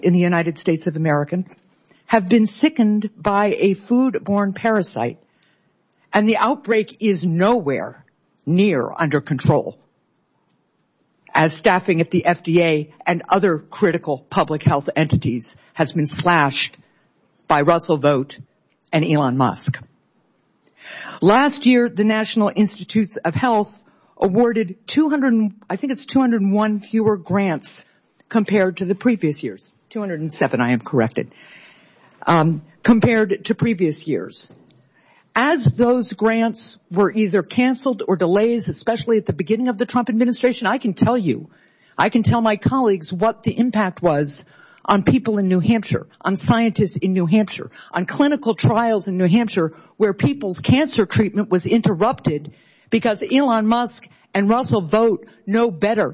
in the United States of America have been sickened by a food-borne parasite, and the outbreak is nowhere near under control, as staffing at the FDA and other critical public health entities has been slashed by Russell Vought and Elon Musk. Last year, the National Institutes of Health awarded 201 fewer grants compared to the previous years. 207, I am corrected. Compared to previous years. As those grants were either canceled or delays, especially at the beginning of the Trump administration, I can tell my colleagues what the impact was on people in New Hampshire, on scientists in New Hampshire, on clinical trials in New Hampshire where people's cancer treatment was interrupted because Elon Musk and Russell Vought know better,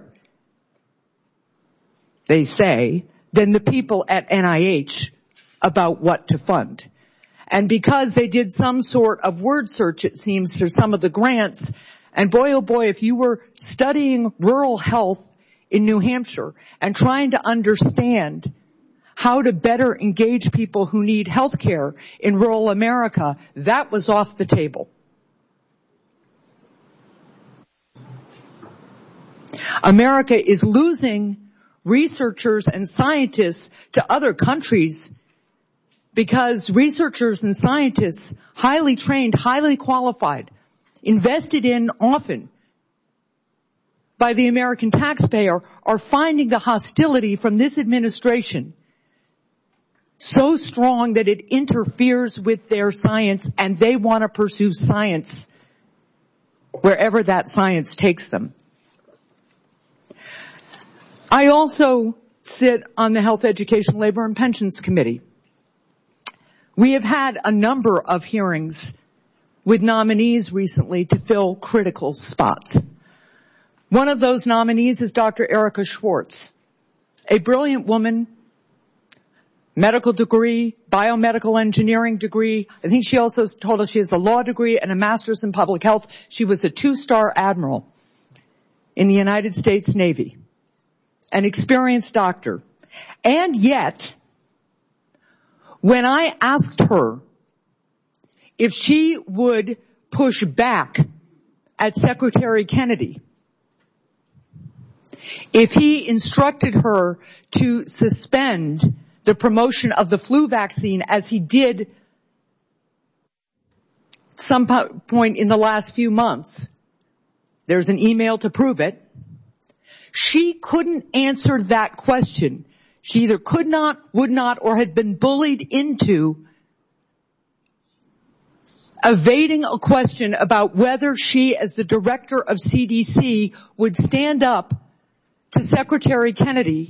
they say, than the people at NIH about what to fund. And because they did some sort of word search, it seems, for some of the grants, and boy, oh boy, if you were studying rural health in New Hampshire and trying to understand how to better engage people who need health care in rural America, that was off the table. America is losing researchers and scientists to other countries because researchers and scientists, highly trained, highly qualified, invested in often by the American taxpayer, are finding the hostility from this administration so strong that it interferes with their science, and they want to pursue science wherever that science takes them. I also sit on the Health, Education, Labor, and Pensions Committee. We have had a number of hearings with nominees recently to fill critical spots. One of those nominees is Dr. Erica Schwartz, a brilliant woman, medical degree, biomedical engineering degree. I think she also told us she has a law degree and a master's in public health. She was a 2-star admiral in the United States Navy, an experienced doctor. And yet, when I asked her if she would push back at Secretary Kennedy, if he instructed her to suspend the promotion of the flu vaccine as he did some point in the last few months, there's an email to prove it, she couldn't answer that question. She either could not, would not, or had been bullied into evading a question about whether she, as the director of CDC, would stand up to Secretary Kennedy,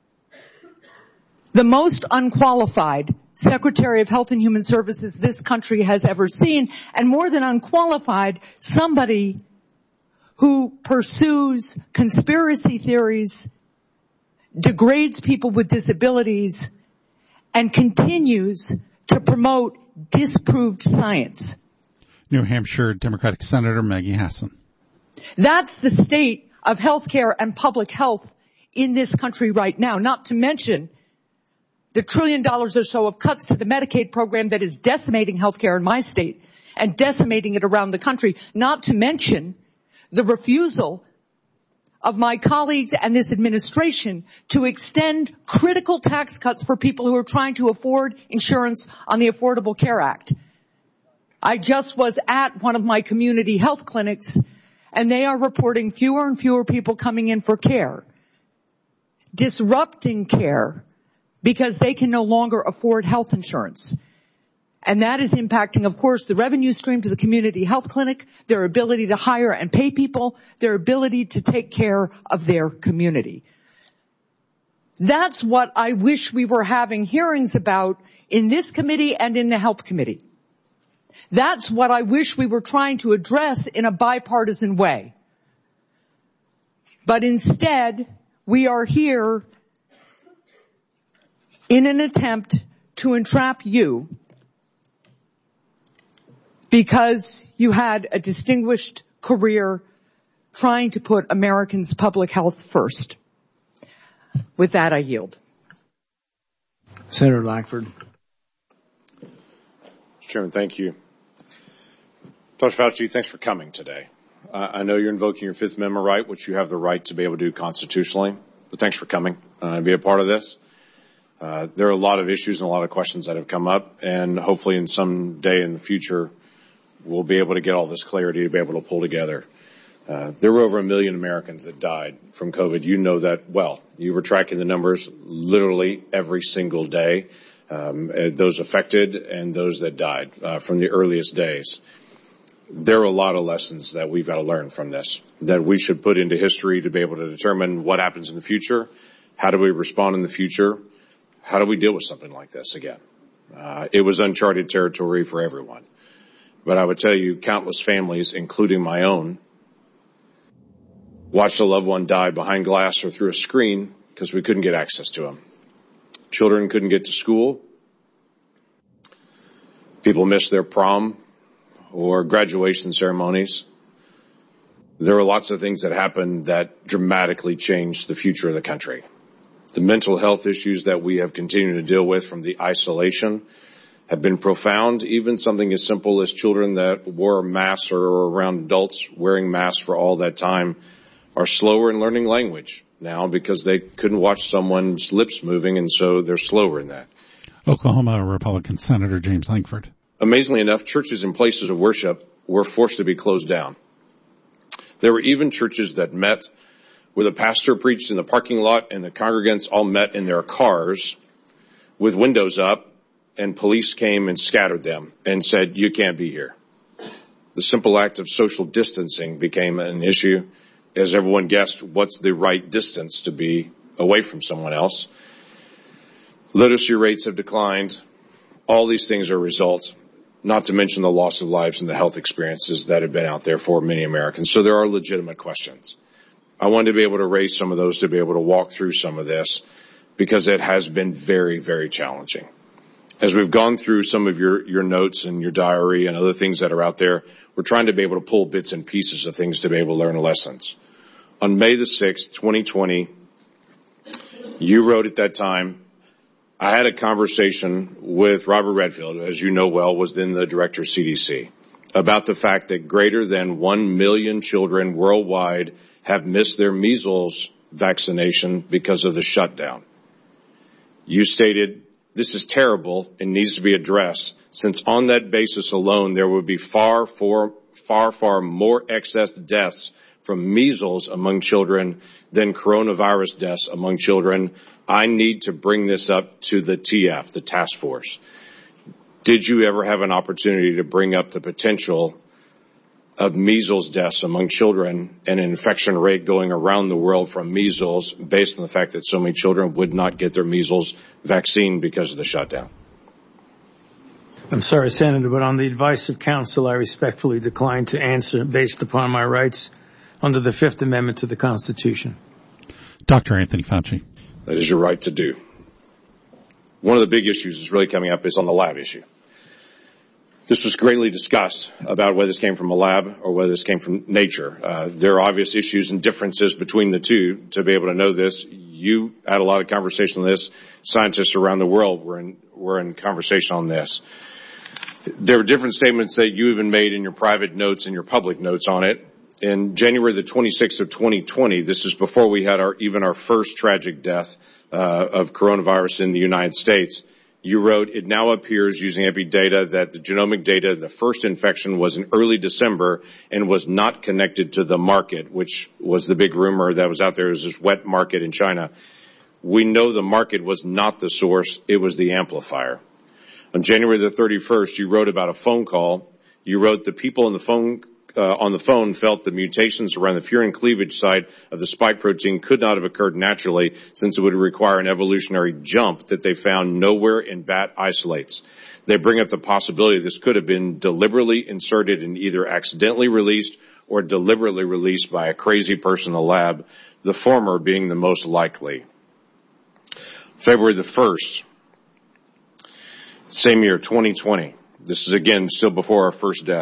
the most unqualified Secretary of Health and Human Services this country has ever seen, and more than unqualified, somebody who pursues conspiracy theories, degrades people with disabilities, and continues to promote disproved science. New Hampshire Democratic Senator Maggie Hassan. That's the state of healthcare and public health in this country right now, not to mention the $1 trillion or so of cuts to the Medicaid program that is decimating healthcare in my state and decimating it around the country, not to mention the refusal of my colleagues and this administration to extend critical tax cuts for people who are trying to afford insurance on the Affordable Care Act. I just was at one of my community health clinics, and they are reporting fewer and fewer people coming in for care, disrupting care because they can no longer afford health insurance. And that is impacting, of course, the revenue stream to the community health clinic, their ability to hire and pay people, their ability to take care of their community. That's what I wish we were having hearings about in this committee and in the Health Committee. That's what I wish we were trying to address in a bipartisan way. But instead, we are here in an attempt to entrap you because you had a distinguished career trying to put Americans' public health first. With that, I yield. Senator Lankford. Mr. Chairman, thank you. Dr. Fauci, thanks for coming today. I know you're invoking your Fifth Amendment right, which you have the right to be able to do constitutionally, but thanks for coming and be a part of this. There are a lot of issues and a lot of questions that have come up, and hopefully in some day in the future, we'll be able to get all this clarity to be able to pull together. There were over 1 million Americans that died from COVID. You know that well. You were tracking the numbers literally every single day, those affected and those that died from the earliest days. There are a lot of lessons that we've got to learn from this, that we should put into history to be able to determine what happens in the future. How do we respond in the future? How do we deal with something like this again? It was uncharted territory for everyone. But I would tell you, countless families, including my own, watched a loved one die behind glass or through a screen because we couldn't get access to them. Children couldn't get to school. People missed their prom or graduation ceremonies. There were lots of things that happened that dramatically changed the future of the country. The mental health issues that we have continued to deal with from the isolation have been profound. Even something as simple as children that wore masks or around adults wearing masks for all that time are slower in learning language now because they couldn't watch someone's lips moving, and so they're slower in that. Oklahoma Republican Senator James Lankford. Amazingly enough, churches and places of worship were forced to be closed down. There were even churches that met where the pastor preached in the parking lot and the congregants all met in their cars with windows up, and police came and scattered them and said, "You can't be here." The simple act of social distancing became an issue. As everyone guessed, what's the right distance to be away from someone else? Literacy rates have declined. All these things are results, not to mention the loss of lives and the health experiences that have been out there for many Americans. So there are legitimate questions. I wanted to be able to raise some of those to be able to walk through some of this because it has been very, very challenging. As we've gone through some of your notes and your diary and other things that are out there, we're trying to be able to pull bits and pieces of things to be able to learn lessons. On May the 6th, 2020, you wrote at that time, I had a conversation with Robert Redfield, as you know well, was then the director of CDC, about the fact that greater than 1 million children worldwide have missed their measles vaccination because of the shutdown. You stated, this is terrible and needs to be addressed, since on that basis alone, there would be far more excess deaths from measles among children than coronavirus deaths among children. I need to bring this up to the TF, the task force. Did you ever have an opportunity to bring up the potential of measles deaths among children and an infection rate going around the world from measles based on the fact that so many children would not get their measles vaccine because of the shutdown? I'm sorry, Senator, but on the advice of counsel, I respectfully decline to answer based upon my rights under the Fifth Amendment to the Constitution. Dr. Anthony Fauci. That is your right to do. One of the big issues that's really coming up is on the lab issue. This was greatly discussed about whether this came from a lab or whether this came from nature. There are obvious issues and differences between the two to be able to know this. You had a lot of conversation on this. Scientists around the world were in conversation on this. There were different statements that you even made in your private notes and your public notes on it. In January the 26th of 2020, this is before we had our first tragic death of coronavirus in the United States, you wrote, it now appears using epi data that the genomic data, the first infection was in early December and was not connected to the market, which was the big rumor that was out there. It was this wet market in China. We know the market was not the source. It was the amplifier. On January the 31st, you wrote about a phone call. You wrote the people on the phone felt the mutations around the furin cleavage site of the spike protein could not have occurred naturally since it would require an evolutionary jump that they found nowhere in bat isolates. They bring up the possibility this could have been deliberately inserted and either accidentally released or deliberately released by a crazy person in the lab, the former being the most likely. February the 1st, same year, 2020. This is again still before our first death.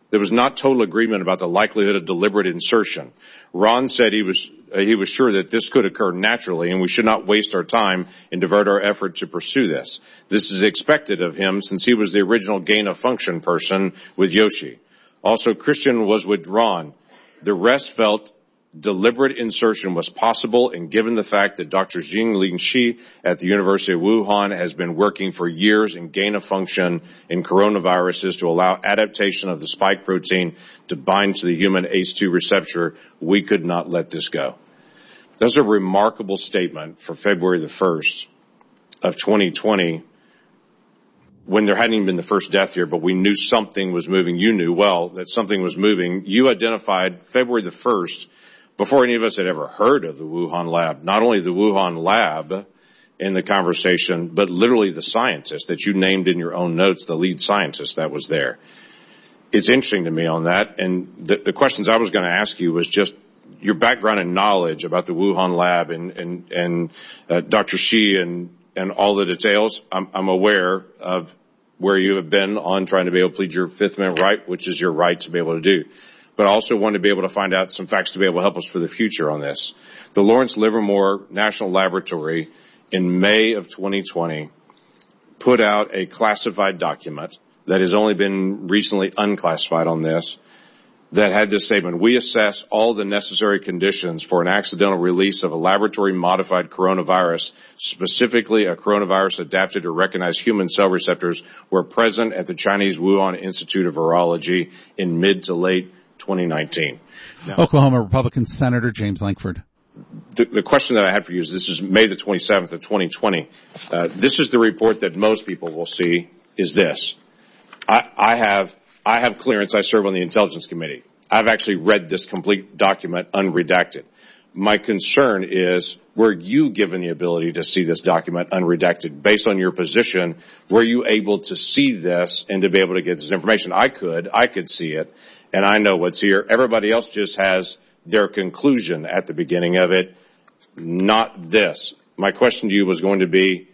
There was not total agreement about the likelihood of deliberate insertion. Ron said he was sure that this could occur naturally, and we should not waste our time and divert our effort to pursue this. This is expected of him since he was the original gain-of-function person with Yoshi. Also, Christian was with Ron. The rest felt deliberate insertion was possible, and given the fact that Dr. Jingling Shi at the University of Wuhan has been working for years in gain-of-function in coronaviruses to allow adaptation of the spike protein to bind to the human ACE2 receptor, we could not let this go. That's a remarkable statement for February the 1st of 2020, when there hadn't even been the first death here, but we knew something was moving. You knew well that something was moving. You identified February the 1st before any of us had ever heard of the Wuhan lab. Not only the Wuhan lab in the conversation, but literally the scientist that you named in your own notes, the lead scientist that was there. It's interesting to me on that. And the questions I was going to ask you was just your background and knowledge about the Wuhan lab and Dr. Shi and all the details. I'm aware of where you have been on trying to be able to plead your Fifth Amendment right, which is your right to be able to do. But I also want to be able to find out some facts to be able to help us for the future on this. The Lawrence Livermore National Laboratory in May of 2020 put out a classified document that has only been recently unclassified on this, that had this statement: we assess all the necessary conditions for an accidental release of a laboratory-modified coronavirus, specifically a coronavirus adapted to recognize human cell receptors, were present at the Chinese Wuhan Institute of Virology in mid to late 2019. Now, Oklahoma Republican Senator James Lankford. The question that I had for you is, this is May the 27th of 2020. This is the report that most people will see, is this. I have clearance. I serve on the Intelligence Committee. I've actually read this complete document unredacted. My concern is, were you given the ability to see this document unredacted? Based on your position, were you able to see this and to be able to get this information? I could see it, and I know what's here. Everybody else just has their conclusion at the beginning of it, not this. My question to you was going to be,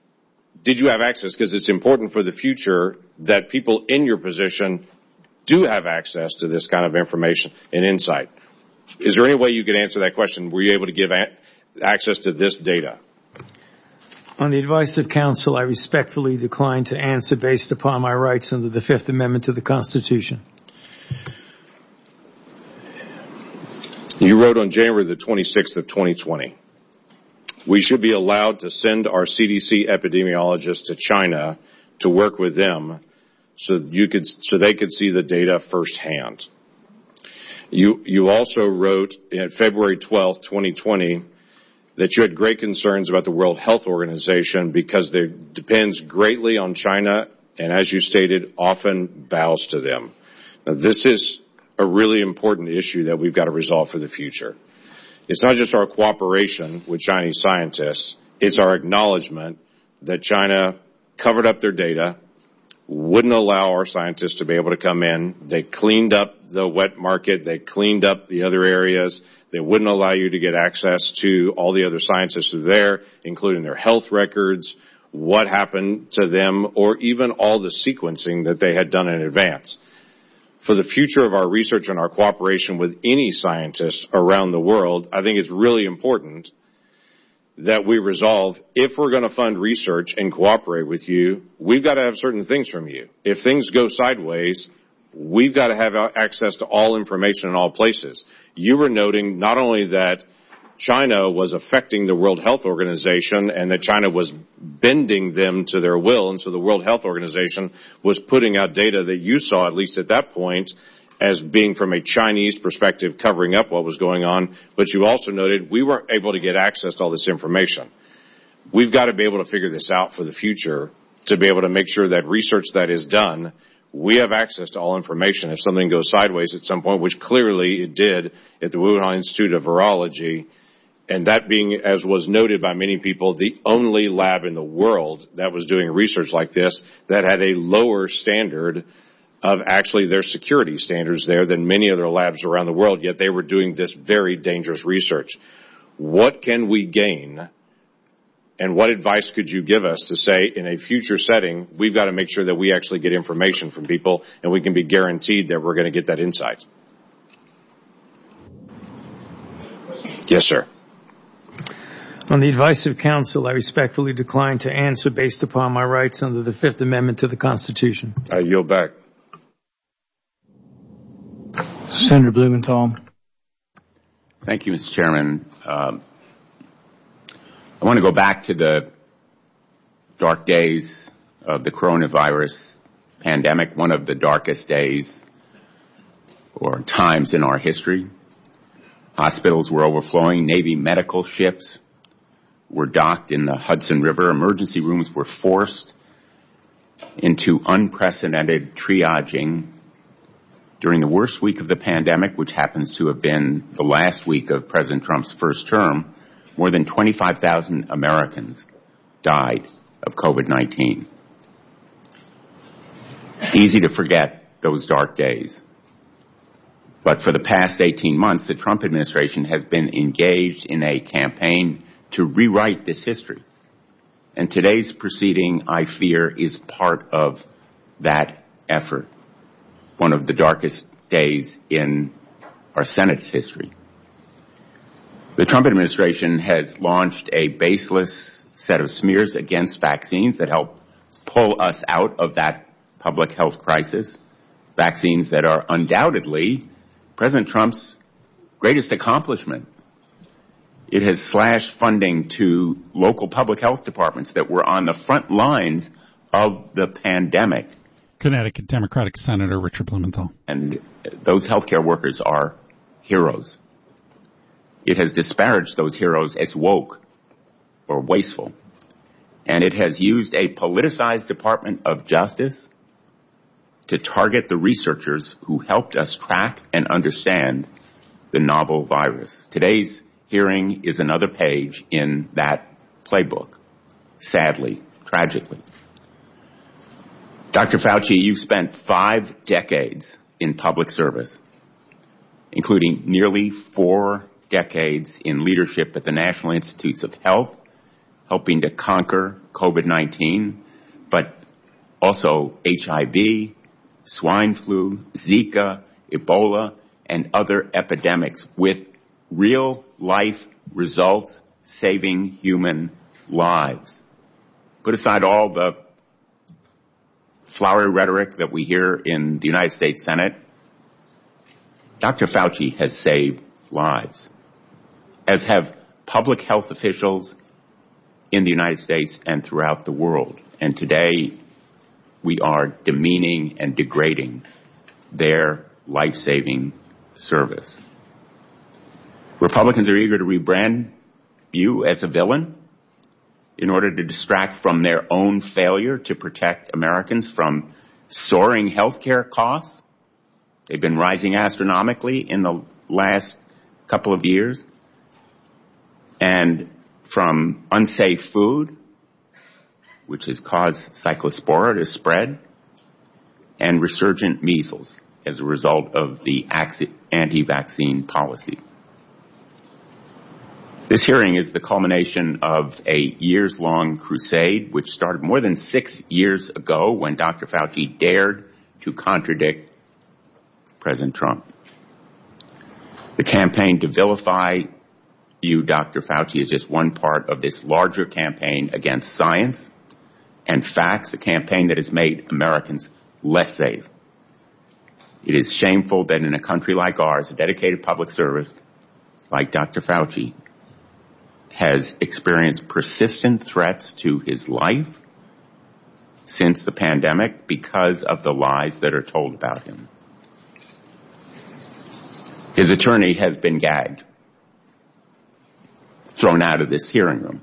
did you have access? Because it's important for the future that people in your position do have access to this kind of information and insight. Is there any way you could answer that question? Were you able to give access to this data? On the advice of counsel, I respectfully decline to answer based upon my rights under the Fifth Amendment to the Constitution. You wrote on January the 26th of 2020, we should be allowed to send our CDC epidemiologists to China to work with them so they could see the data firsthand. You also wrote in February 12th, 2020, that you had great concerns about the World Health Organization because it depends greatly on China and, as you stated, often bows to them. Now, this is a really important issue that we've got to resolve for the future. It's not just our cooperation with Chinese scientists, it's our acknowledgement that China covered up their data, wouldn't allow our scientists to be able to come in. They cleaned up the wet market. They cleaned up the other areas. They wouldn't allow you to get access to all the other scientists who are there, including their health records, what happened to them, or even all the sequencing that they had done in advance. For the future of our research and our cooperation with any scientists around the world, I think it's really important that we resolve, if we're going to fund research and cooperate with you, we've got to have certain things from you. If things go sideways, we've got to have access to all information in all places. You were noting not only that China was affecting the World Health Organization and that China was bending them to their will, and so the World Health Organization was putting out data that you saw, at least at that point, as being from a Chinese perspective covering up what was going on, but you also noted we weren't able to get access to all this information. We've got to be able to figure this out for the future to be able to make sure that research that is done, we have access to all information if something goes sideways at some point, which clearly it did at the Wuhan Institute of Virology, and that being, as was noted by many people, the only lab in the world that was doing research like this that had a lower standard of actually their security standards there than many other labs around the world, yet they were doing this very dangerous research. What can we gain And what advice could you give us to say in a future setting, we've got to make sure that we actually get information from people and we can be guaranteed that we're going to get that insight? Yes, sir. On the advice of counsel, I respectfully decline to answer based upon my rights under the Fifth Amendment to the Constitution. I yield back. Senator Blumenthal. Thank you, Mr. Chairman. I want to go back to the dark days of the coronavirus pandemic, one of the darkest days or times in our history. Hospitals were overflowing. Navy medical ships were docked in the Hudson River. Emergency rooms were forced into unprecedented triaging during the worst week of the pandemic, which happens to have been the last week of President Trump's first term. More than 25,000 Americans died of COVID-19. Easy to forget those dark days. But for the past 18 months, the Trump administration has been engaged in a campaign to rewrite this history. And today's proceeding, I fear, is part of that effort. One of the darkest days in our Senate's history. The Trump administration has launched a baseless set of smears against vaccines that help pull us out of that public health crisis. Vaccines that are undoubtedly President Trump's greatest accomplishment. It has slashed funding to local public health departments that were on the front lines of the pandemic. Connecticut Democratic Senator Richard Blumenthal. And those healthcare workers are heroes. It has disparaged those heroes as woke or wasteful. And it has used a politicized Department of Justice to target the researchers who helped us track and understand the novel virus. Today's hearing is another page in that playbook, sadly, tragically. Dr. Fauci, you've spent 5 decades in public service, including nearly 4 decades in leadership at the National Institutes of Health, helping to conquer COVID-19, but also HIV, swine flu, Zika, Ebola, and other epidemics with real-life results saving human lives. Put aside all the flowery rhetoric that we hear in the United States Senate. Dr. Fauci has saved lives, as have public health officials in the United States and throughout the world. And today, we are demeaning and degrading their life-saving service. Republicans are eager to rebrand you as a villain in order to distract from their own failure to protect Americans from soaring health care costs. They've been rising astronomically in the last couple of years. And from unsafe food, which has caused cyclospora to spread, and resurgent measles as a result of the anti-vaccine policy. This hearing is the culmination of a years-long crusade, which started more than 6 years ago when Dr. Fauci dared to contradict President Trump. The campaign to vilify you, Dr. Fauci, is just one part of this larger campaign against science and facts, a campaign that has made Americans less safe. It is shameful that in a country like ours, a dedicated public service like Dr. Fauci has experienced persistent threats to his life since the pandemic because of the lies that are told about him. His attorney has been gagged, thrown out of this hearing room.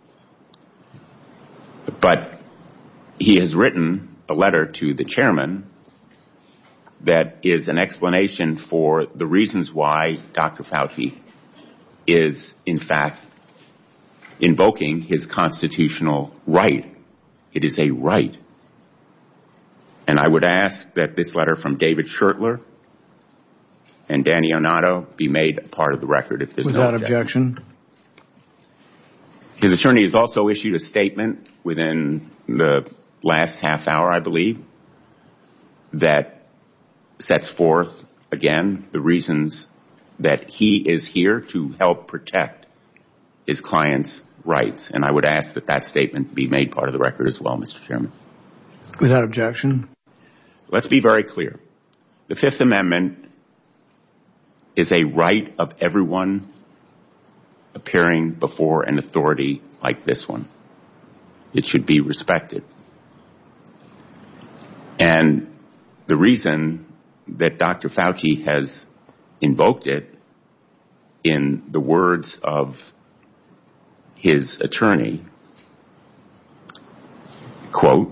But he has written a letter to the chairman that is an explanation for the reasons why Dr. Fauci is, in fact, invoking his constitutional right. It is a right. And I would ask that this letter from David Schertler and Danny Onato be made a part of the record if there's no objection. His attorney has also issued a statement within the last half hour, I believe, that sets forth, again, the reasons that he is here to help protect his client's rights. And I would ask that that statement be made part of the record as well, Mr. Chairman. Without objection. Let's be very clear. The Fifth Amendment is a right of everyone appearing before an authority like this one. It should be respected. And the reason that Dr. Fauci has invoked it, in the words of his attorney, quote,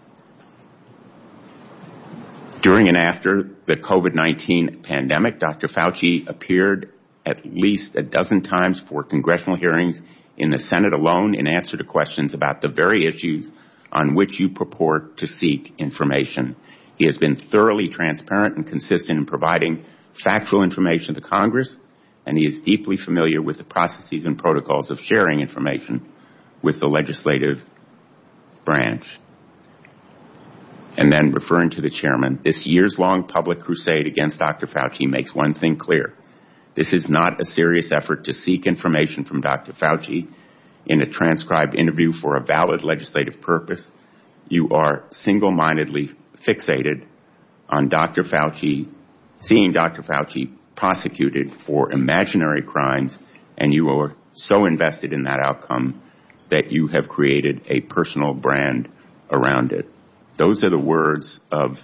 during and after the COVID-19 pandemic, Dr. Fauci appeared at least a dozen times for congressional hearings in the Senate alone in answer to questions about the very issues on which you purport to seek information. He has been thoroughly transparent and consistent in providing factual information to Congress, and he is deeply familiar with the processes and protocols of sharing information with the legislative branch. And then, referring to the chairman, this years-long public crusade against Dr. Fauci makes one thing clear. This is not a serious effort to seek information from Dr. Fauci in a transcribed interview for a valid legislative purpose. You are single-mindedly fixated on Dr. Fauci, seeing Dr. Fauci prosecuted for imaginary crimes, and you are so invested in that outcome that you have created a personal brand around it. Those are the words of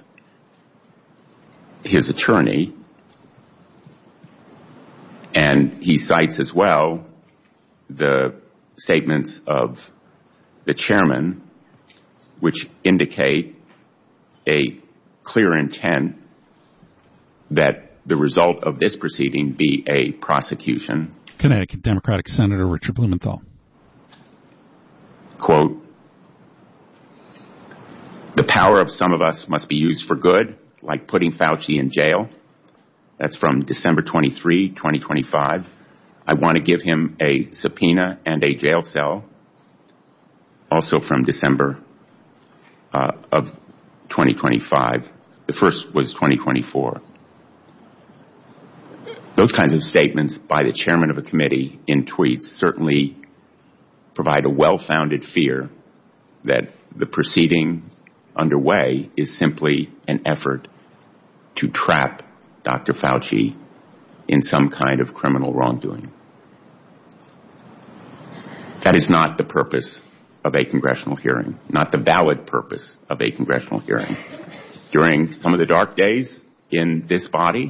his attorney, and he cites as well the statements of the chairman, which indicate a clear intent that the result of this proceeding be a prosecution. Connecticut Democratic Senator Richard Blumenthal. Quote, the power of some of us must be used for good, like putting Fauci in jail. That's from December 23, 2025. I want to give him a subpoena and a jail cell, also from December of 2025. The first was 2024. Those kinds of statements by the chairman of a committee in tweets certainly provide a well-founded fear that the proceeding underway is simply an effort to trap Dr. Fauci in some kind of criminal wrongdoing. That is not the purpose of a congressional hearing, not the valid purpose of a congressional hearing. During some of the dark days in this body,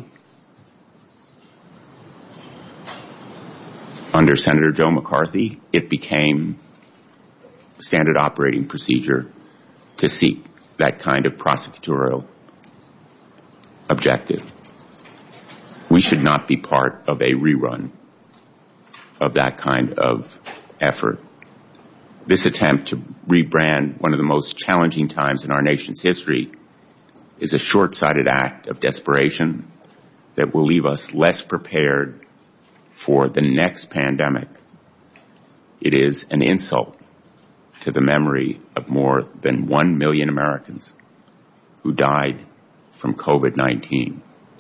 under Senator Joe McCarthy, it became standard operating procedure to seek that kind of prosecutorial objective. We should not be part of a rerun of that kind of effort. This attempt to rebrand one of the most challenging times in our nation's history is a short-sighted act of desperation that will leave us less prepared for the next pandemic. It is an insult to the memory of more than 1 million Americans who died from COVID-19.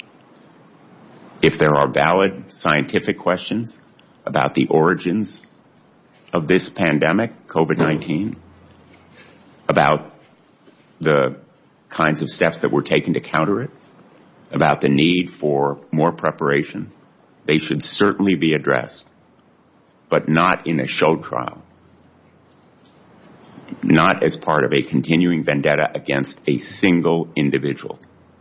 If there are valid scientific questions about the origins of this pandemic, COVID-19, about the kinds of steps that were taken to counter it, about the need for more preparation, they should certainly be addressed, but not in a show trial, not as part of a continuing vendetta against a single individual.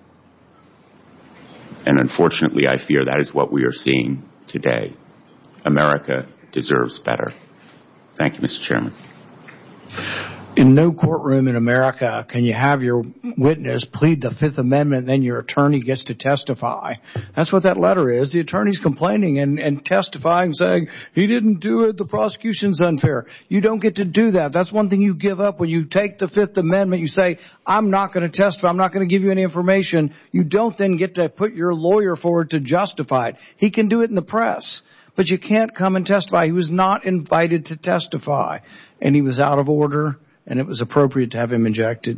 And unfortunately, I fear that is what we are seeing today. America deserves better. Thank you, Mr. Chairman. In no courtroom in America can you have your witness plead the Fifth Amendment, then your attorney gets to testify. That's what that letter is. The attorney's complaining and testifying, saying, he didn't do it, the prosecution's unfair. You don't get to do that. That's one thing you give up when you take the Fifth Amendment. You say, I'm not going to testify. I'm not going to give you any information. You don't then get to put your lawyer forward to justify it. He can do it in the press. but you can't come and testify. He was not invited to testify, and he was out of order, and it was appropriate to have him ejected.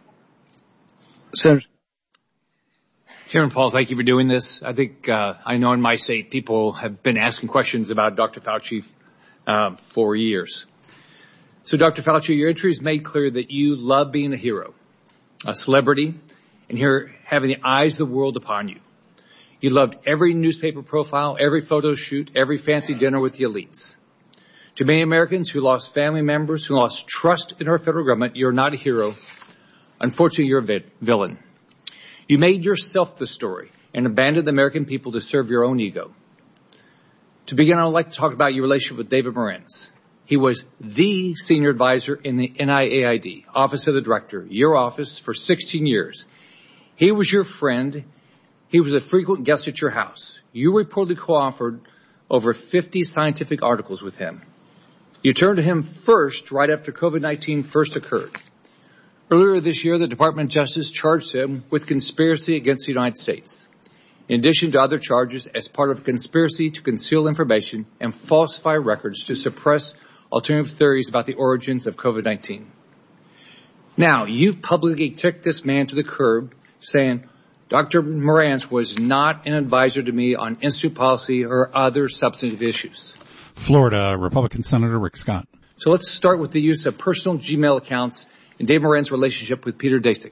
Senator. Chairman Paul, thank you for doing this. I think I know in my state people have been asking questions about Dr. Fauci for years. So, Dr. Fauci, your entry has made clear that you love being a hero, a celebrity, and here having the eyes of the world upon you. You loved every newspaper profile, every photo shoot, every fancy dinner with the elites. To many Americans who lost family members, who lost trust in our federal government, you're not a hero. Unfortunately, you're a villain. You made yourself the story and abandoned the American people to serve your own ego. To begin, I would like to talk about your relationship with David Morenz. He was the senior advisor in the NIAID, Office of the Director, your office, for 16 years. He was your friend. He was a frequent guest at your house. You reportedly co-authored over 50 scientific articles with him. You turned to him first right after COVID-19 first occurred. Earlier this year, the Department of Justice charged him with conspiracy against the United States, in addition to other charges as part of a conspiracy to conceal information and falsify records to suppress alternative theories about the origins of COVID-19. Now, you've publicly kicked this man to the curb, saying, Dr. Morenz was not an advisor to me on institute policy or other substantive issues. Florida Republican Senator Rick Scott. So let's start with the use of personal Gmail accounts and Dave Morenz's relationship with Peter Daszak.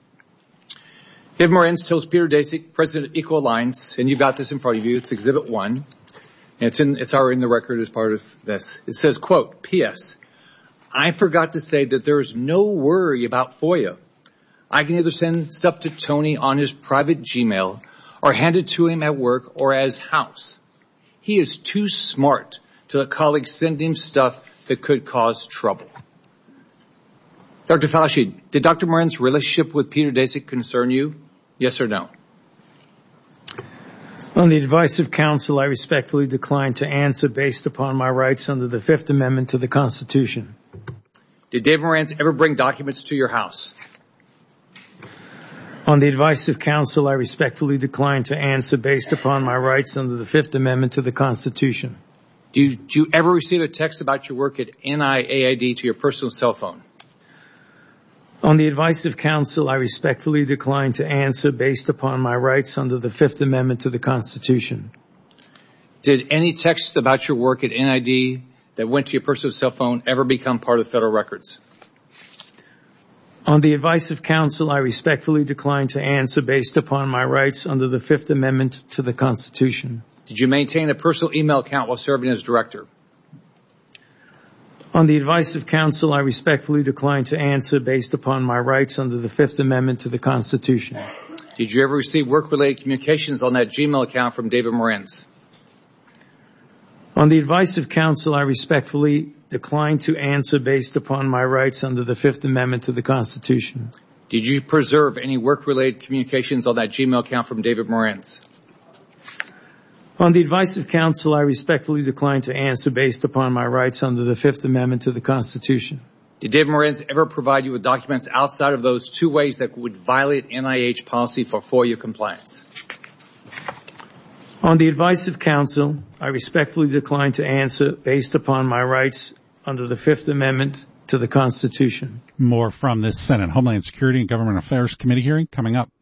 Dave Morenz tells Peter Daszak, president of Equal Alliance, and you've got this in front of you, it's Exhibit 1, and it's already in the record as part of this. It says, quote, P.S. I forgot to say that there is no worry about FOIA. I can either send stuff to Tony on his private Gmail or hand it to him at work or at his house. He is too smart to let colleagues send him stuff that could cause trouble. Dr. Fauci, did Dr. Morenz's relationship with Peter Daszak concern you? Yes or no? On the advice of counsel, I respectfully decline to answer based upon my rights under the Fifth Amendment to the Constitution. Did Dave Morenz ever bring documents to your house? On the advice of counsel, I respectfully decline to answer based upon my rights under the Fifth Amendment to the Constitution. Did you ever receive a text about your work at NIAID to your personal cell phone? On the advice of counsel, I respectfully decline to answer based upon my rights under the Fifth Amendment to the Constitution. Did any text about your work at NIAID that went to your personal cell phone ever become part of federal records? On the advice of counsel, I respectfully decline to answer based upon my rights under the Fifth Amendment to the Constitution. Did you maintain a personal email account while serving as director? On the advice of counsel, I respectfully decline to answer based upon my rights under the Fifth Amendment to the Constitution. Did you ever receive work-related communications on that Gmail account from David Morenz? On the advice of counsel, I respectfully decline to answer based upon my rights under the Fifth Amendment to the Constitution. Did you preserve any work-related communications on that Gmail account from David Morenz? On the advice of counsel, I respectfully decline to answer based upon my rights under the Fifth Amendment to the Constitution. Did David Morenz ever provide you with documents outside of those two ways that would violate NIH policy for FOIA compliance? On the advice of counsel, I respectfully decline to answer based upon my rights under the Fifth Amendment to the Constitution. More from this Senate Homeland Security and Government Affairs Committee hearing coming up.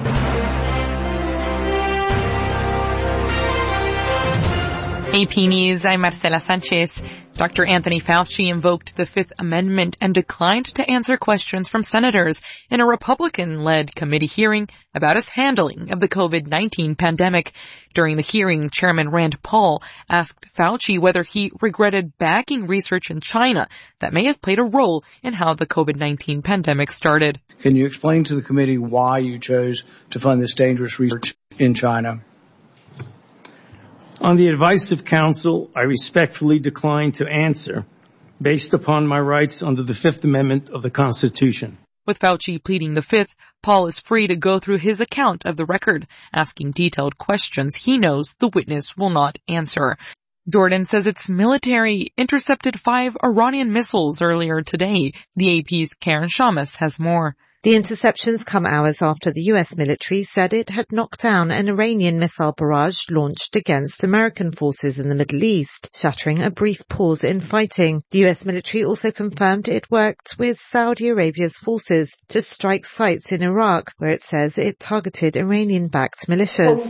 AP News, I'm Marcela Sanchez. Dr. Anthony Fauci invoked the Fifth Amendment and declined to answer questions from senators in a Republican-led committee hearing about his handling of the COVID-19 pandemic. During the hearing, Chairman Rand Paul asked Fauci whether he regretted backing research in China that may have played a role in how the COVID-19 pandemic started. Can you explain to the committee why you chose to fund this dangerous research in China? On the advice of counsel, I respectfully decline to answer based upon my rights under the Fifth Amendment of the Constitution. With Fauci pleading the Fifth, Paul is free to go through his account of the record, asking detailed questions he knows the witness will not answer. Jordan says its military intercepted 5 Iranian missiles earlier today. The AP's Karen Shamas has more. The interceptions come hours after the US military said it had knocked down an Iranian missile barrage launched against American forces in the Middle East, shattering a brief pause in fighting. The US military also confirmed it worked with Saudi Arabia's forces to strike sites in Iraq, where it says it targeted Iranian-backed militias.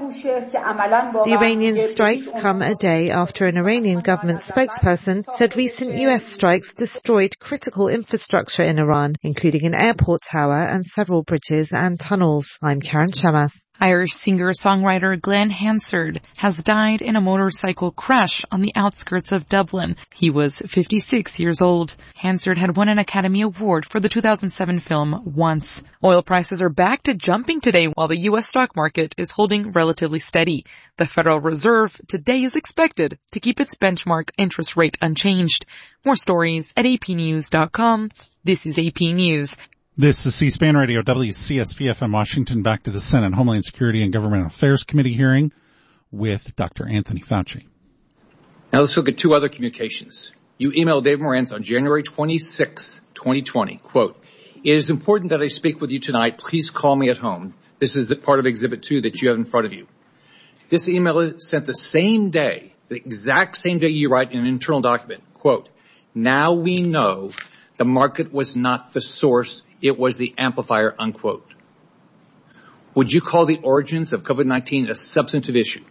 The Iranian strikes come a day after an Iranian government spokesperson said recent US strikes destroyed critical infrastructure in Iran, including an airport tower and several bridges and tunnels. I'm Karen Chamath. Irish singer-songwriter Glenn Hansard has died in a motorcycle crash on the outskirts of Dublin. He was 56 years old. Hansard had won an Academy Award for the 2007 film Once. Oil prices are back to jumping today while the U.S. stock market is holding relatively steady. The Federal Reserve today is expected to keep its benchmark interest rate unchanged. More stories at apnews.com. This is AP News. This is C-SPAN Radio, WCSV-FM Washington. Back to the Senate Homeland Security and Government Affairs Committee hearing with Dr. Anthony Fauci. Now let's look at two other communications. You emailed David Morantz on January 26, 2020, quote, "It is important that I speak with you tonight. Please call me at home." This is part of Exhibit 2 that you have in front of you. This email is sent the same day, the exact same day you write in an internal document, quote, "Now we know the market was not the source. It was the amplifier," unquote. Would you call the origins of COVID-19 a substantive issue?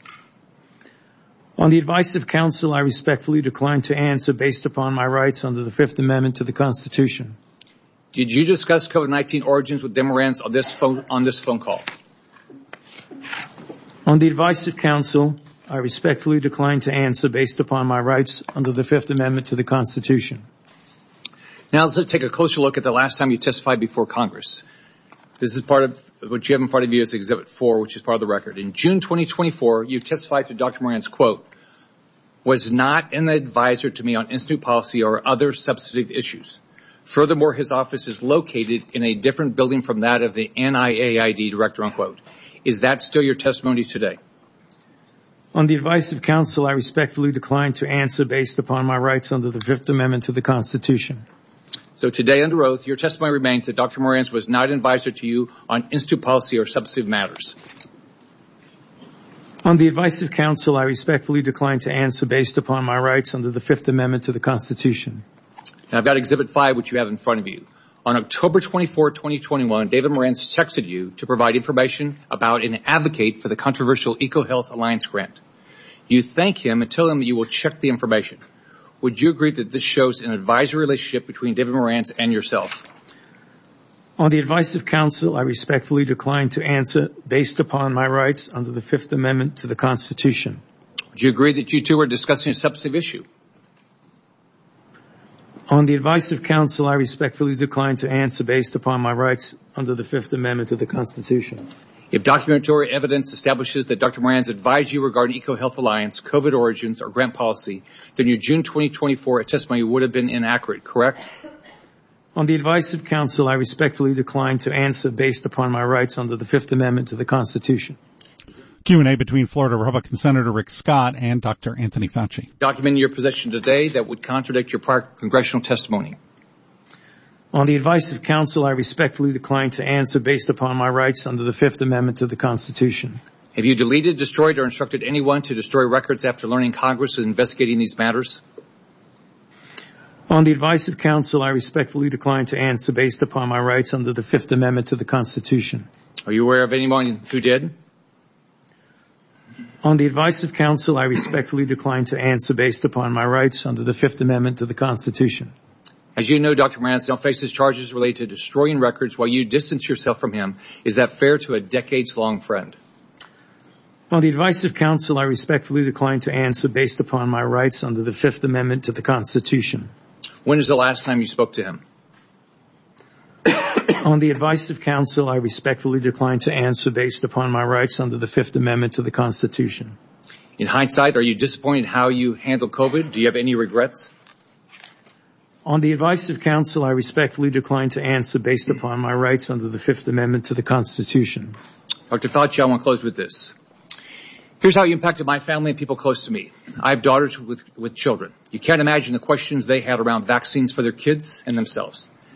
On the advice of counsel, I respectfully decline to answer based upon my rights under the Fifth Amendment to the Constitution. Did you discuss COVID-19 origins with David Morantz on this phone call? On the advice of counsel, I respectfully decline to answer based upon my rights under the Fifth Amendment to the Constitution. Now let's take a closer look at the last time you testified before Congress. This is part of what you have in front of you as Exhibit 4, which is part of the record. In June 2024, you testified to Dr. Morantz, quote, "was not an advisor to me on institute policy or other substantive issues. Furthermore, his office is located in a different building from that of the NIAID director," unquote. Is that still your testimony today? On the advice of counsel, I respectfully decline to answer based upon my rights under the Fifth Amendment to the Constitution. So today under oath, your testimony remains that Dr. Morantz was not an advisor to you on institute policy or substantive matters. On the advice of counsel, I respectfully decline to answer based upon my rights under the Fifth Amendment to the Constitution. Now I've got Exhibit 5, which you have in front of you. On October 24, 2021, David Morantz texted you to provide information about and advocate for the controversial EcoHealth Alliance grant. You thank him and tell him that you will check the information. Would you agree that this shows an advisory relationship between David Morantz and yourself? On the advice of counsel, I respectfully decline to answer based upon my rights under the Fifth Amendment to the Constitution. Would you agree that you two are discussing a substantive issue? On the advice of counsel, I respectfully decline to answer based upon my rights under the Fifth Amendment to the Constitution. If documentary evidence establishes that Dr. Morantz advised you regarding EcoHealth Alliance, COVID origins, or grant policy, then your June 2024 testimony would have been inaccurate, correct? On the advice of counsel, I respectfully decline to answer based upon my rights under the Fifth Amendment to the Constitution. Q&A between Florida Republican Senator Rick Scott and Dr. Anthony Fauci. Document in your possession today that would contradict your prior congressional testimony. On the advice of counsel, I respectfully decline to answer based upon my rights under the Fifth Amendment to the Constitution. Have you deleted, destroyed, or instructed anyone to destroy records after learning Congress is investigating these matters? On the advice of counsel, I respectfully decline to answer based upon my rights under the Fifth Amendment to the Constitution. Are you aware of anyone who did? On the advice of counsel, I respectfully decline to answer based upon my rights under the Fifth Amendment to the Constitution. As you know, Dr. Morantz now faces charges related to destroying records while you distance yourself from him. Is that fair to a decades-long friend? On the advice of counsel, I respectfully decline to answer based upon my rights under the Fifth Amendment to the Constitution. When is the last time you spoke to him? On the advice of counsel, I respectfully decline to answer based upon my rights under the Fifth Amendment to the Constitution. In hindsight, are you disappointed in how you handled COVID? Do you have any regrets? On the advice of counsel, I respectfully decline to answer based upon my rights under the Fifth Amendment to the Constitution. Dr. Fauci, I want to close with this. Here's how you impacted my family and people close to me. I have daughters with children. You can't imagine the questions they had around vaccines for their kids and themselves.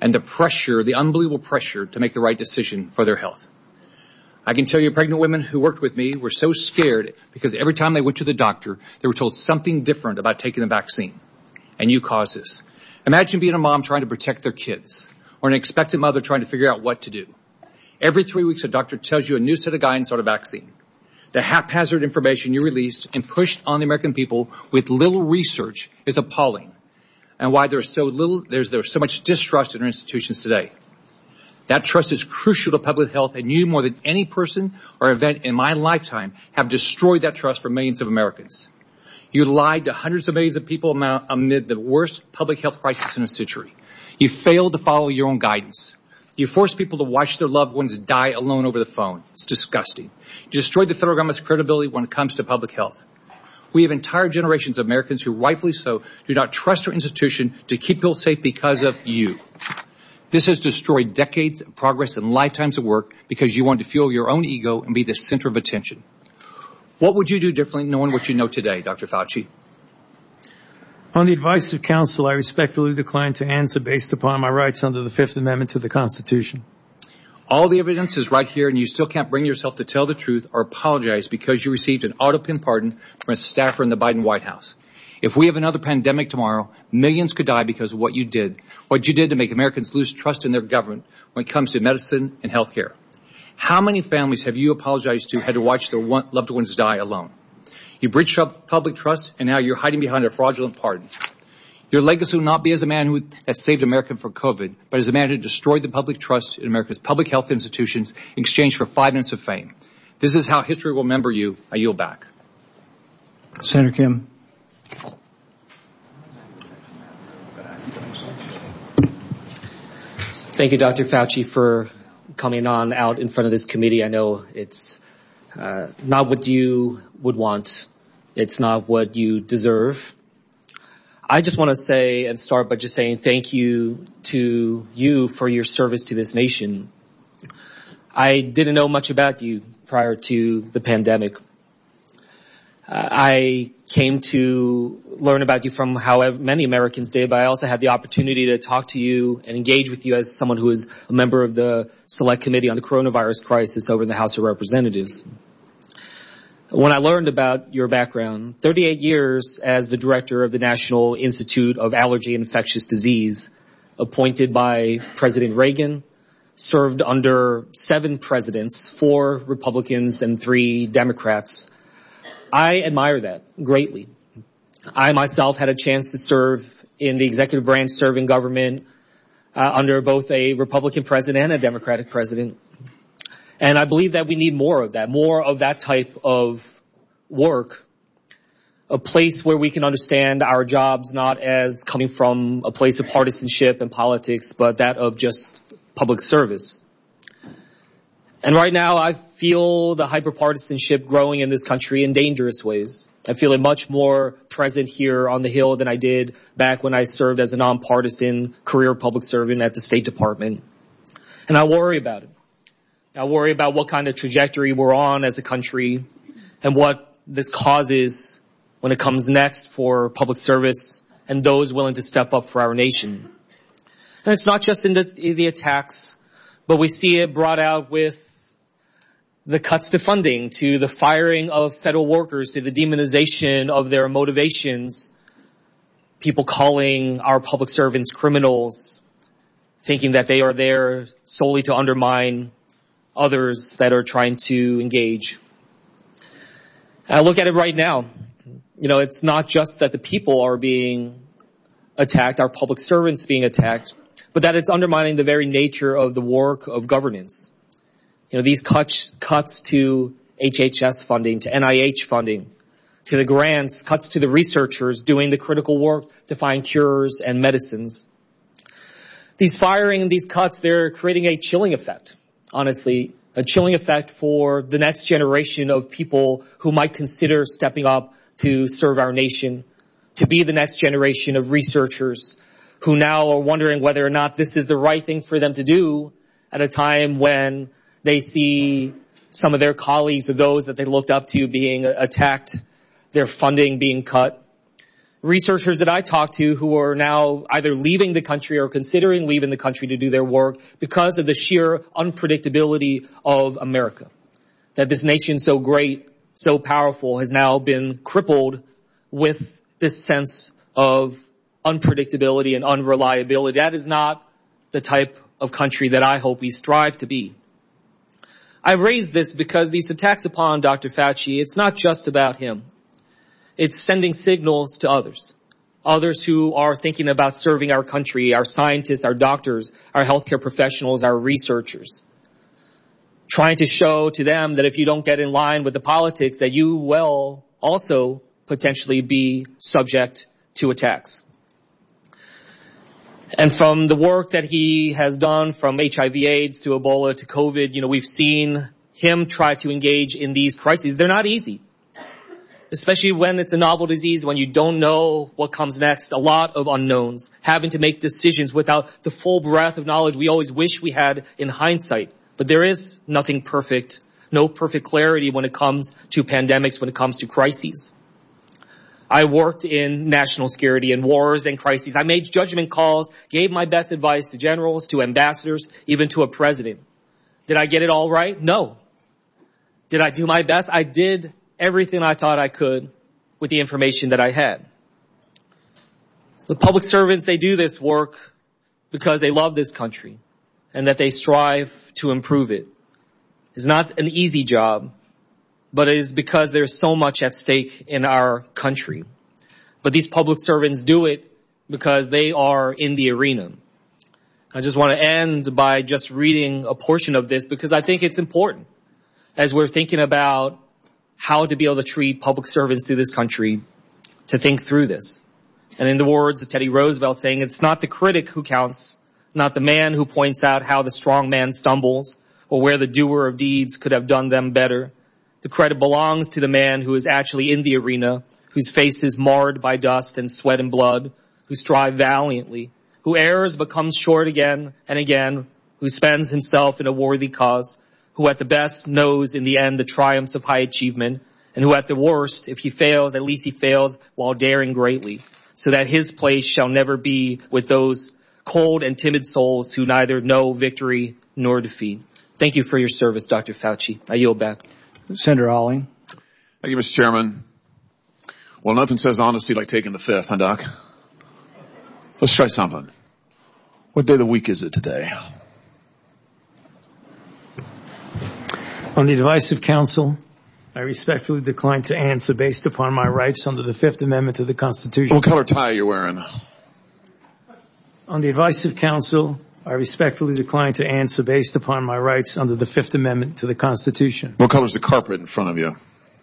and the pressure, the unbelievable pressure to make the right decision for their health. I can tell you pregnant women who worked with me were so scared because every time they went to the doctor, they were told something different about taking the vaccine. And you caused this. Imagine being a mom trying to protect their kids, or an expectant mother trying to figure out what to do. Every 3 weeks, a doctor tells you a new set of guidance on a vaccine. The haphazard information you released and pushed on the American people with little research is appalling, and why there's so much distrust in our institutions today. That trust is crucial to public health, and you, more than any person or event in my lifetime, have destroyed that trust for millions of Americans. You lied to hundreds of millions of people amid the worst public health crisis in a century. You failed to follow your own guidance. You forced people to watch their loved ones die alone over the phone. It's disgusting. You destroyed the federal government's credibility when it comes to public health. We have entire generations of Americans who, rightfully so, do not trust our institution to keep people safe because of you. This has destroyed decades of progress and lifetimes of work because you want to fuel your own ego and be the center of attention. What would you do differently knowing what you know today, Dr. Fauci? On the advice of counsel, I respectfully decline to answer based upon my rights under the Fifth Amendment to the Constitution. All the evidence is right here, and you still can't bring yourself to tell the truth or apologize because you received an auto-pin pardon from a staffer in the Biden White House. If we have another pandemic tomorrow, millions could die because of what you did to make Americans lose trust in their government when it comes to medicine and health care. How many families have you apologized to had to watch their loved ones die alone? You breached public trust, and now you're hiding behind a fraudulent pardon. Your legacy will not be as a man that saved America from COVID, but as a man who destroyed the public trust in America's public health institutions in exchange for 5 minutes of fame. This is how history will remember you. I yield back. Senator Kim. Thank you, Dr. Fauci, for coming on out in front of this committee. I know it's not what you would want. It's not what you deserve. I just want to say and start by just saying thank you to you for your service to this nation. I didn't know much about you prior to the pandemic. I came to learn about you from however many Americans did, but I also had the opportunity to talk to you and engage with you as someone who is a member of the Select Committee on the Coronavirus Crisis over in the House of Representatives. When I learned about your background, 38 years as the director of the National Institute of Allergy and Infectious Disease, appointed by President Reagan, served under 7 presidents, 4 Republicans and 3 Democrats. I admire that greatly. I myself had a chance to serve in the executive branch, serving government under both a Republican president and a Democratic president. And I believe that we need more of that type of work, a place where we can understand our jobs not as coming from a place of partisanship and politics, but that of just public service. And right now, I feel the hyperpartisanship growing in this country in dangerous ways. I feel it much more present here on the Hill than I did back when I served as a nonpartisan career public servant at the State Department. And I worry about it. I worry about what kind of trajectory we're on as a country and what this causes when it comes next for public service and those willing to step up for our nation. And it's not just in the attacks, but we see it brought out with the cuts to funding, to the firing of federal workers, to the demonization of their motivations, people calling our public servants criminals, thinking that they are there solely to undermine others that are trying to engage. I look at it right now. You know, it's not just that the people are being attacked, our public servants being attacked, but that it's undermining the very nature of the work of governance. You know, these cuts to HHS funding, to NIH funding, to the grants, cuts to the researchers doing the critical work to find cures and medicines. These firing and these cuts, they're creating a chilling effect, honestly, a chilling effect for the next generation of people who might consider stepping up to serve our nation, to be the next generation of researchers who now are wondering whether or not this is the right thing for them to do at a time when they see some of their colleagues or those that they looked up to being attacked, their funding being cut. researchers that I talk to who are now either leaving the country or considering leaving the country to do their work because of the sheer unpredictability of America. That this nation so great, so powerful has now been crippled with this sense of unpredictability and unreliability. That is not the type of country that I hope we strive to be. I raise this because these attacks upon Dr. Fauci, it's not just about him. It's sending signals to others who are thinking about serving our country, our scientists, our doctors, our healthcare professionals, our researchers. Trying to show to them that if you don't get in line with the politics, that you will also potentially be subject to attacks. And from the work that he has done from HIV/AIDS to Ebola to COVID, we've seen him try to engage in these crises. They're not easy. Especially when it's a novel disease, when you don't know what comes next, a lot of unknowns, having to make decisions without the full breadth of knowledge we always wish we had in hindsight. But there is nothing perfect, no perfect clarity when it comes to pandemics, when it comes to crises. I worked in national security and wars and crises. I made judgment calls, gave my best advice to generals, to ambassadors, even to a president. Did I get it all right? No. Did I do my best? I did everything I thought I could with the information that I had. So the public servants, they do this work because they love this country and that they strive to improve it. It's not an easy job, but it is because there's so much at stake in our country. But these public servants do it because they are in the arena. I just want to end by just reading a portion of this because I think it's important as we're thinking about how to be able to treat public servants through this country, to think through this. And in the words of Teddy Roosevelt saying, it's not the critic who counts, not the man who points out how the strong man stumbles or where the doer of deeds could have done them better. The credit belongs to the man who is actually in the arena, whose face is marred by dust and sweat and blood, who strive valiantly, who errs but comes short again and again, who spends himself in a worthy cause, who at the best knows in the end the triumphs of high achievement, and who at the worst, if he fails, at least he fails while daring greatly, so that his place shall never be with those cold and timid souls who neither know victory nor defeat. Thank you for your service, Dr. Fauci. I yield back. Senator Alling. Thank you, Mr. Chairman. Well, nothing says honesty like taking the fifth, huh, Doc? Let's try something. What day of the week is it today? On the advice of counsel, I respectfully decline to answer based upon my rights under the Fifth Amendment to the Constitution. What color tie are you wearing? On the advice of counsel, I respectfully decline to answer based upon my rights under the Fifth Amendment to the Constitution. What color is the carpet in front of you?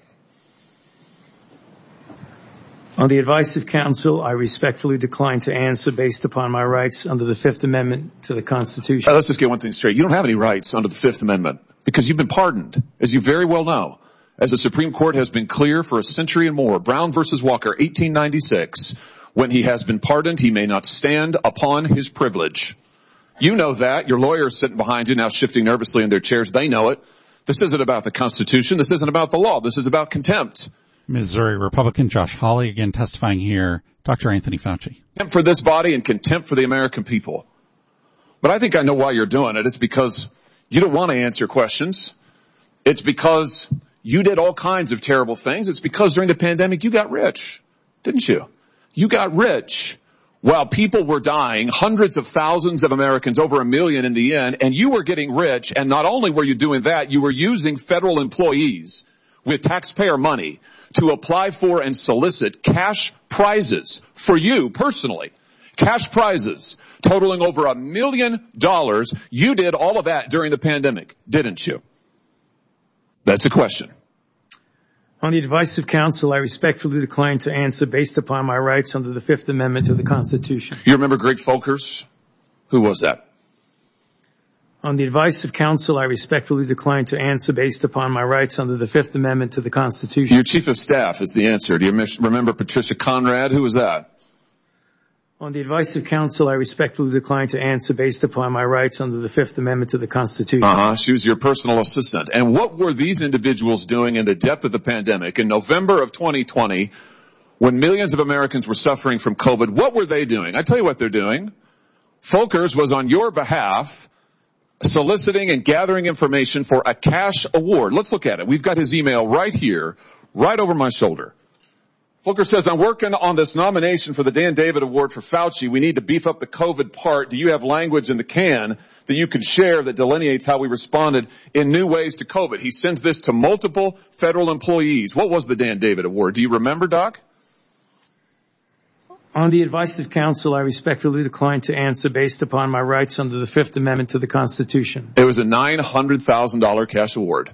On the advice of counsel, I respectfully decline to answer based upon my rights under the Fifth Amendment to the Constitution. Let's just get one thing straight. You don't have any rights under the Fifth Amendment because you've been pardoned, as you very well know. As the Supreme Court has been clear for a century and more, Brown versus Walker, 1896, when he has been pardoned, he may not stand upon his privilege. You know that. Your lawyers sitting behind you now shifting nervously in their chairs. They know it. This isn't about the Constitution. This isn't about the law. This is about contempt. Missouri Republican Josh Hawley again testifying here. Dr. Anthony Fauci. Contempt for this body and contempt for the American people. But I think I know why you're doing it. It's because you don't want to answer questions. It's because you did all kinds of terrible things. It's because during the pandemic you got rich, didn't you? You got rich while people were dying, hundreds of thousands of Americans, over 1 million in the end, and you were getting rich. And not only were you doing that, you were using federal employees with taxpayer money to apply for and solicit cash prizes for you personally. Cash prizes totaling over $1 million. You did all of that during the pandemic, didn't you? That's a question. On the advice of counsel, I respectfully decline to answer based upon my rights under the Fifth Amendment to the Constitution. You remember Greg Folkers? Who was that? On the advice of counsel, I respectfully decline to answer based upon my rights under the Fifth Amendment to the Constitution. Your chief of staff is the answer. Do you remember Patricia Conrad? Who was that? On the advice of counsel, I respectfully decline to answer based upon my rights under the Fifth Amendment to the Constitution. She was your personal assistant. And what were these individuals doing in the depth of the pandemic? In November of 2020, when millions of Americans were suffering from COVID, what were they doing? I tell you what they're doing. Folkers was on your behalf soliciting and gathering information for a cash award. Let's look at it. We've got his email right here, right over my shoulder. Volker says, I'm working on this nomination for the Dan David Award for Fauci. We need to beef up the COVID part. Do you have language in the can that you could share that delineates how we responded in new ways to COVID? He sends this to multiple federal employees. What was the Dan David Award? Do you remember, Doc? On the advice of counsel, I respectfully decline to answer based upon my rights under the Fifth Amendment to the Constitution. It was a $900,000 cash award.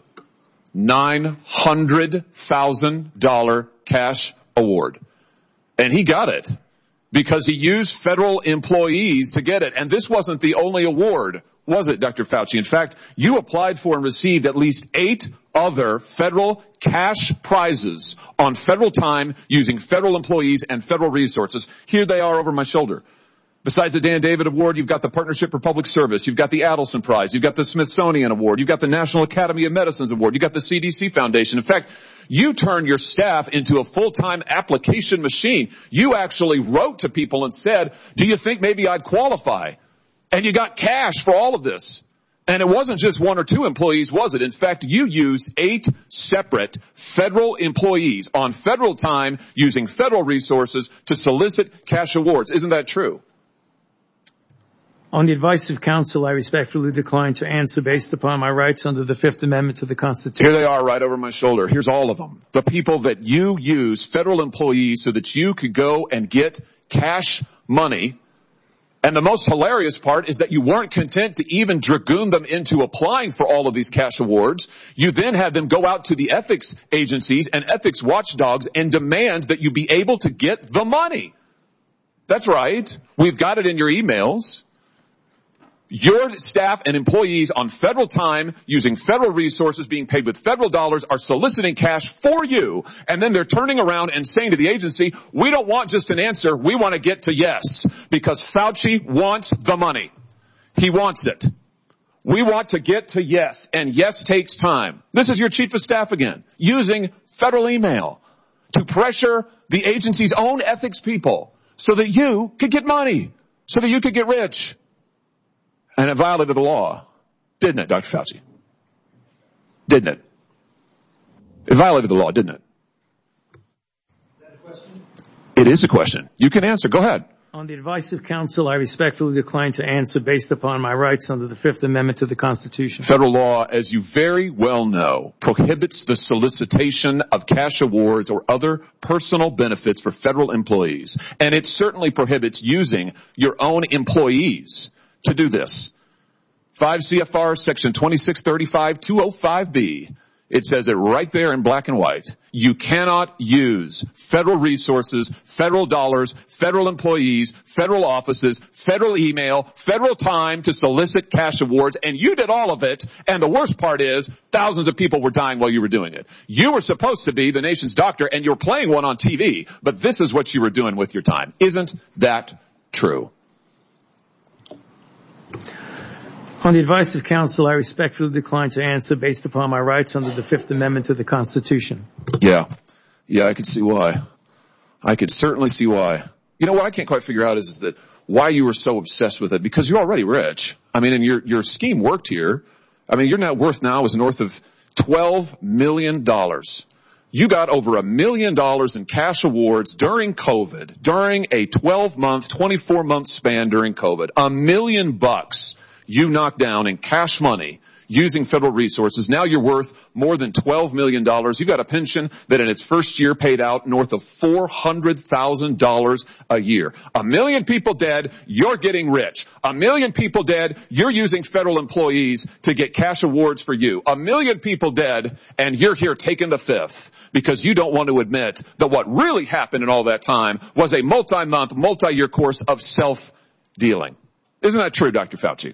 $900,000 cash award. And he got it because he used federal employees to get it. And this wasn't the only award, was it, Dr. Fauci? In fact, you applied for and received at least 8 other federal cash prizes on federal time using federal employees and federal resources. Here they are over my shoulder. Besides the Dan David Award, you've got the Partnership for Public Service. You've got the Adelson Prize. You've got the Smithsonian Award. You've got the National Academy of Medicine's Award. You've got the CDC Foundation. In fact, you turned your staff into a full-time application machine. You actually wrote to people and said, do you think maybe I'd qualify? And you got cash for all of this. And it wasn't just 1 or 2 employees, was it? In fact, you used 8 separate federal employees on federal time using federal resources to solicit cash awards. Isn't that true? On the advice of counsel, I respectfully decline to answer based upon my rights under the Fifth Amendment to the Constitution. Here they are right over my shoulder. Here's all of them. The people that you use, federal employees, so that you could go and get cash money. And the most hilarious part is that you weren't content to even dragoon them into applying for all of these cash awards. You then had them go out to the ethics agencies and ethics watchdogs and demand that you be able to get the money. That's right. We've got it in your emails. Your staff and employees on federal time, using federal resources, being paid with federal dollars, are soliciting cash for you, and then they're turning around and saying to the agency, we don't want just an answer, we want to get to yes, because Fauci wants the money. He wants it. We want to get to yes, and yes takes time. This is your chief of staff again, using federal email to pressure the agency's own ethics people so that you could get money, so that you could get rich. And it violated the law, didn't it, Dr. Fauci? Didn't it? It violated the law, didn't it? Is that a question? It is a question. You can answer. Go ahead. On the advice of counsel, I respectfully decline to answer based upon my rights under the Fifth Amendment to the Constitution. Federal law, as you very well know, prohibits the solicitation of cash awards or other personal benefits for federal employees. And it certainly prohibits using your own employees to do this. 5 CFR section 2635-205B. It says it right there in black and white. You cannot use federal resources, federal dollars, federal employees, federal offices, federal email, federal time to solicit cash awards. And you did all of it. And the worst part is thousands of people were dying while you were doing it. You were supposed to be the nation's doctor and you're playing one on TV. But this is what you were doing with your time. Isn't that true? On the advice of counsel, I respectfully decline to answer based upon my rights under the Fifth Amendment to the Constitution. Yeah, I could see why. I could certainly see why. You know what I can't quite figure out is that why you were so obsessed with it, because you're already rich. I mean, and your scheme worked here. I mean, your net worth now is north of $12 million. You got over $1 million in cash awards during COVID, during a 12-month, 24-month span during COVID. $1 million you knocked down in cash money using federal resources. Now you're worth more than $12 million. You got a pension that in its first year paid out north of $400,000 a year. 1 million people dead, you're getting rich. 1 million people dead, you're using federal employees to get cash awards for you. 1 million people dead, and you're here taking the fifth because you don't want to admit that what really happened in all that time was a multi-month, multi-year course of self-dealing. Isn't that true, Dr. Fauci?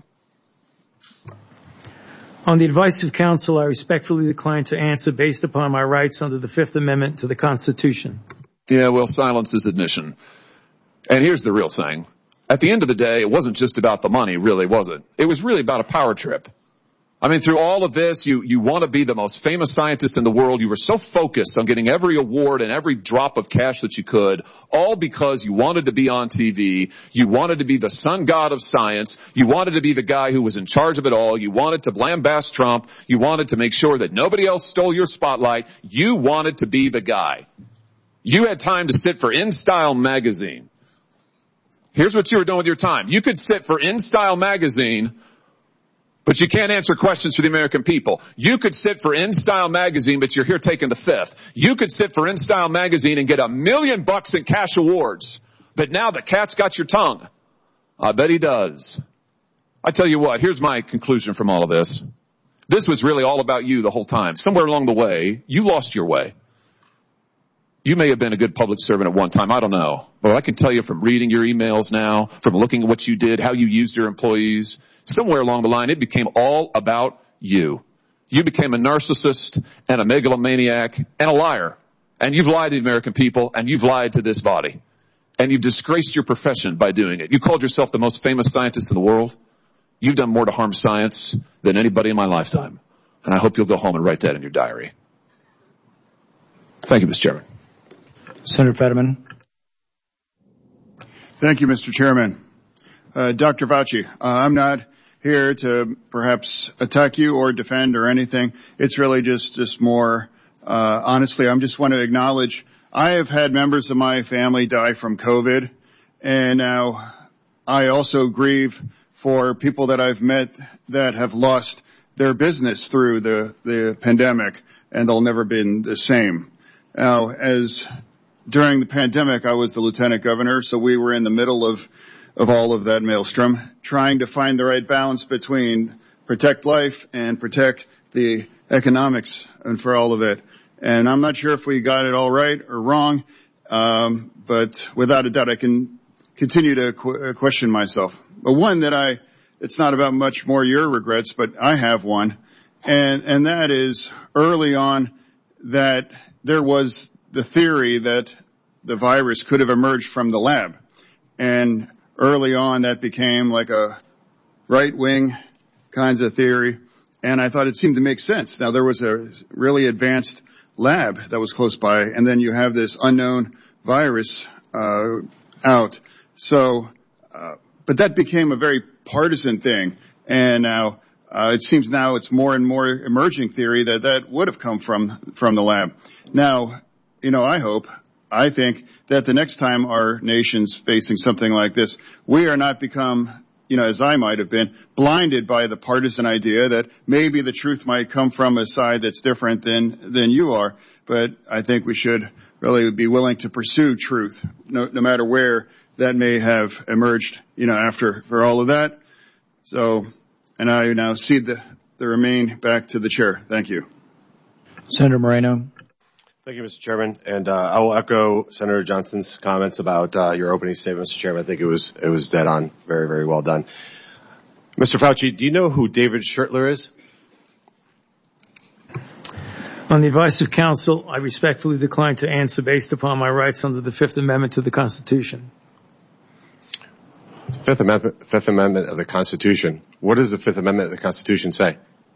On the advice of counsel, I respectfully decline to answer based upon my rights under the Fifth Amendment to the Constitution. Yeah, well, silence is admission. And here's the real thing. At the end of the day, it wasn't just about the money, really, was it? It was really about a power trip. I mean, through all of this, you want to be the most famous scientist in the world. You were so focused on getting every award and every drop of cash that you could, all because you wanted to be on TV. You wanted to be the sun god of science. You wanted to be the guy who was in charge of it all. You wanted to lambast Trump. You wanted to make sure that nobody else stole your spotlight. You wanted to be the guy. You had time to sit for InStyle magazine. Here's what you were doing with your time. You could sit for InStyle magazine, but you can't answer questions for the American people. You could sit for InStyle magazine, but you're here taking the fifth. You could sit for InStyle magazine and get $1 million in cash awards. But now the cat's got your tongue. I bet he does. I tell you what, here's my conclusion from all of this. This was really all about you the whole time. Somewhere along the way, you lost your way. You may have been a good public servant at one time. I don't know. But I can tell you from reading your emails now, from looking at what you did, how you used your employees, somewhere along the line, it became all about you. You became a narcissist and a megalomaniac and a liar. And you've lied to the American people, and you've lied to this body. And you've disgraced your profession by doing it. You called yourself the most famous scientist in the world. You've done more to harm science than anybody in my lifetime. And I hope you'll go home and write that in your diary. Thank you, Mr. Chairman. Senator Fetterman. Thank you, Mr. Chairman. Dr. Fauci, I'm not here to perhaps attack you or defend or anything. It's really just more, honestly, I just want to acknowledge I have had members of my family die from COVID, and now I also grieve for people that I've met that have lost their business through the pandemic, and they'll never been the same. Now, during the pandemic, I was the lieutenant governor, so we were in the middle of all of that maelstrom, trying to find the right balance between protect life and protect the economics and for all of it. And I'm not sure if we got it all right or wrong, but without a doubt, I can continue to question myself. But one that it's not about much more your regrets, but I have one, and that is early on that there was the theory that the virus could have emerged from the lab. And early on that became like a right-wing kinds of theory. And I thought it seemed to make sense. Now there was a really advanced lab that was close by, and then you have this unknown virus, out. So, but that became a very partisan thing. And now, it seems now it's more and more emerging theory that would have come from the lab. Now, I think that the next time our nation's facing something like this, we are not become, as I might have been, blinded by the partisan idea that maybe the truth might come from a side that's different than you are. But I think we should really be willing to pursue truth, no matter where that may have emerged, for all of that. So, and I now cede the remain back to the chair. Thank you. Senator Moreno. Thank you, Mr. Chairman. And I will echo Senator Johnson's comments about your opening statement, Mr. Chairman. I think it was dead on. Very, very well done. Mr. Fauci, do you know who David Schertler is? On the advice of counsel, I respectfully decline to answer based upon my rights under the Fifth Amendment to the Constitution. Fifth Amendment of the Constitution. What does the Fifth Amendment of the Constitution say?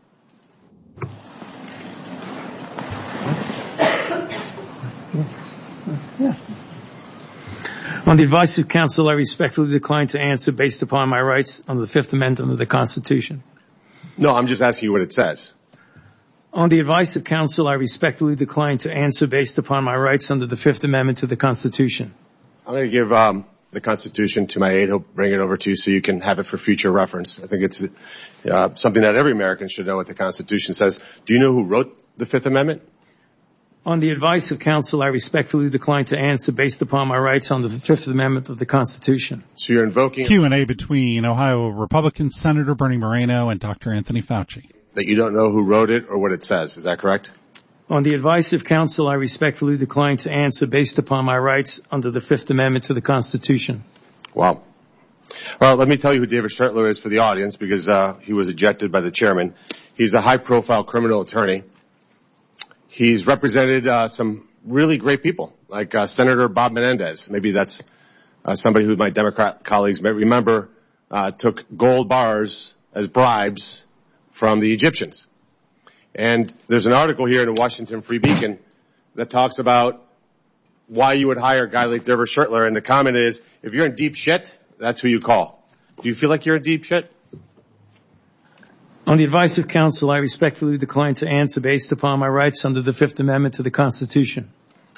On the advice of counsel, I respectfully decline to answer based upon my rights under the Fifth Amendment of the Constitution. No, I'm just asking you what it says. On the advice of counsel, I respectfully decline to answer based upon my rights under the Fifth Amendment to the Constitution. I'm going to give the Constitution to my aide. He'll bring it over to you so you can have it for future reference. I think it's something that every American should know what the Constitution says. Do you know who wrote the Fifth Amendment? On the advice of counsel, I respectfully decline to answer based upon my rights under the Fifth Amendment of the Constitution. So you're invoking Q&A between Ohio Republican Senator Bernie Moreno and Dr. Anthony Fauci. That you don't know who wrote it or what it says. Is that correct? On the advice of counsel, I respectfully decline to answer based upon my rights under the Fifth Amendment to the Constitution. Wow. Well, let me tell you who David Schertler is for the audience because he was ejected by the chairman. He's a high-profile criminal attorney. He's represented some really great people, like Senator Bob Menendez. Maybe that's somebody who my Democrat colleagues may remember took gold bars as bribes from the Egyptians. And there's an article here in the Washington Free Beacon that talks about why you would hire a guy like Dervish Schertler, and the comment is, if you're in deep shit, that's who you call. Do you feel like you're in deep shit? On the advice of counsel, I respectfully decline to answer based upon my rights under the Fifth Amendment to the Constitution.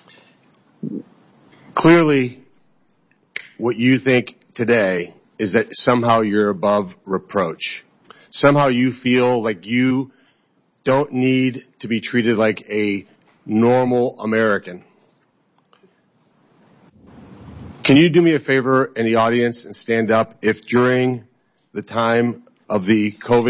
Clearly, what you think today is that somehow you're above reproach. Somehow you feel like you don't need to be treated like a normal American. Can you do me a favor in the audience and stand up if during the time of the COVID